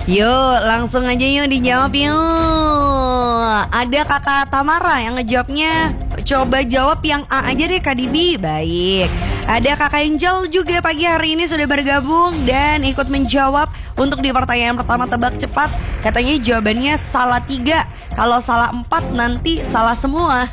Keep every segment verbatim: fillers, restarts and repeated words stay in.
Yuk langsung aja yuk dijawab yuk. Ada kakak Tamara yang ngejawabnya. Coba jawab yang A aja deh Kak Dibi. Baik. Ada kakak Angel juga pagi hari ini sudah bergabung dan ikut menjawab untuk di pertanyaan pertama tebak cepat. Katanya jawabannya salah tiga. Kalau salah empat nanti salah semua.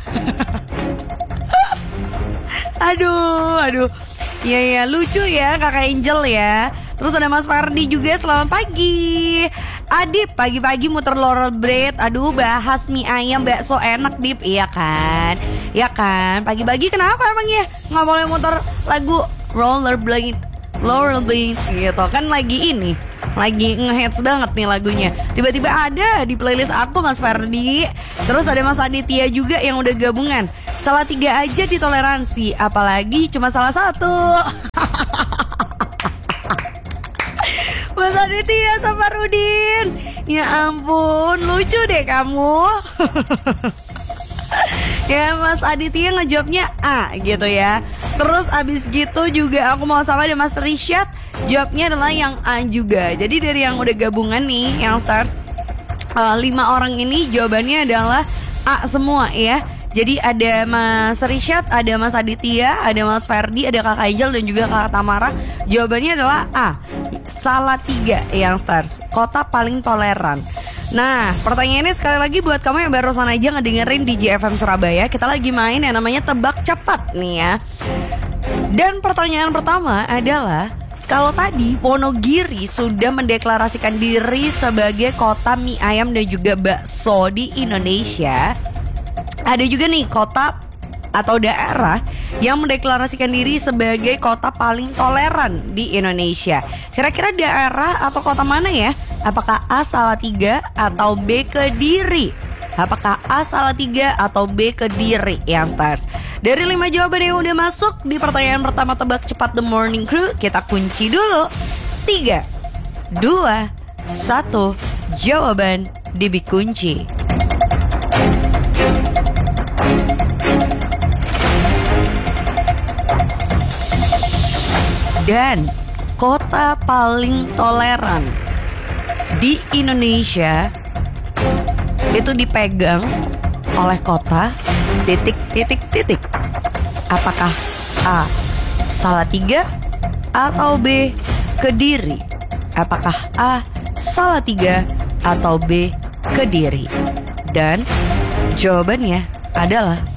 Aduh, aduh. Iya ya, lucu ya kakak Angel ya. Terus ada Mas Fardi juga, selamat pagi. Adip, pagi-pagi muter laurel bread. Aduh, bahas mie ayam bakso enak Dip. Iya kan, iya kan. Pagi-pagi kenapa emang ya nggak boleh muter lagu rollerblade, rollerblade gitu kan, lagi ini lagi ngehits banget nih lagunya. Tiba-tiba ada di playlist aku Mas Fardi. Terus ada Mas Aditya juga yang udah gabungan. Salah tiga aja ditoleransi, apalagi cuma salah satu. Mas Aditya Safarudin, ya ampun, lucu deh kamu. Ya Mas Aditya ngejawabnya A gitu ya. Terus abis gitu juga aku mau sama dengan Mas Rishad, jawabnya adalah yang A juga. Jadi dari yang udah gabungan nih, yang stars uh, lima orang ini jawabannya adalah A semua ya. Jadi ada Mas Rishad, ada Mas Aditya, ada Mas Ferdi, ada Kakak Angel dan juga Kakak Tamara. Jawabannya adalah A. Salah tiga yang stars. Kota paling toleran. Nah, pertanyaannya sekali lagi buat kamu yang barusan aja ngedengerin di J F M Surabaya. Kita lagi main yang namanya tebak cepat nih ya. Dan pertanyaan pertama adalah, kalau tadi Wonogiri sudah mendeklarasikan diri sebagai kota mie ayam dan juga bakso di Indonesia, ada juga nih kota atau daerah yang mendeklarasikan diri sebagai kota paling toleran di Indonesia. Kira-kira daerah atau kota mana ya? Apakah A Salatiga atau B Kediri? Apakah A Salatiga atau B Kediri yang stars? Dari lima jawaban yang udah masuk di pertanyaan pertama tebak cepat The Morning Crew, kita kunci dulu. Tiga, dua, satu, jawaban dikunci. Dan kota paling toleran di Indonesia itu dipegang oleh kota titik titik titik. Apakah A Salatiga atau B Kediri? Apakah A Salatiga atau B Kediri? Dan jawabannya adalah